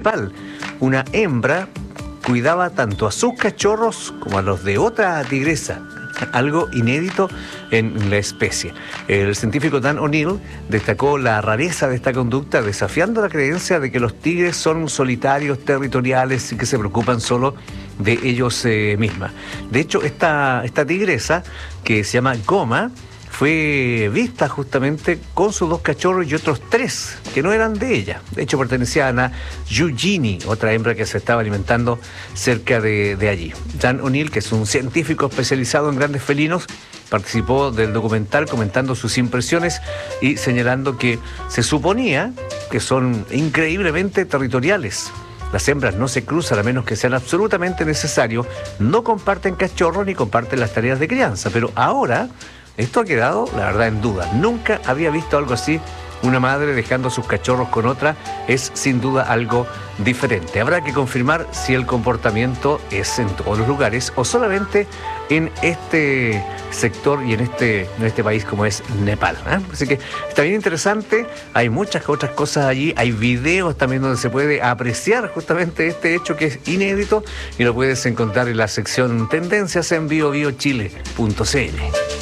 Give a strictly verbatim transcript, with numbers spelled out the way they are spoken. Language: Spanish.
Nepal. Una hembra cuidaba tanto a sus cachorros como a los de otra tigresa, algo inédito en la especie. El científico Dan O'Neill destacó la rareza de esta conducta, desafiando la creencia de que los tigres son solitarios, territoriales y que se preocupan solo de ellos eh, mismas. De hecho, esta, esta tigresa, que se llama Goma, fue vista justamente con sus dos cachorros y otros tres que no eran de ella. De hecho, pertenecían a Eugenie, otra hembra que se estaba alimentando cerca de, de allí. Dan O'Neill, que es un científico especializado en grandes felinos, participó del documental comentando sus impresiones y señalando que se suponía que son increíblemente territoriales. Las hembras no se cruzan a menos que sean absolutamente necesario, no comparten cachorros ni comparten las tareas de crianza, pero ahora esto ha quedado, la verdad, en duda. Nunca había visto algo así. Una madre dejando a sus cachorros con otra es sin duda algo diferente. Habrá que confirmar si el comportamiento es en todos los lugares o solamente en este sector y en este, en este país como es Nepal, ¿eh? Así que está bien interesante. Hay muchas otras cosas allí. Hay videos también donde se puede apreciar justamente este hecho que es inédito y lo puedes encontrar en la sección Tendencias en bio bio chile punto c l.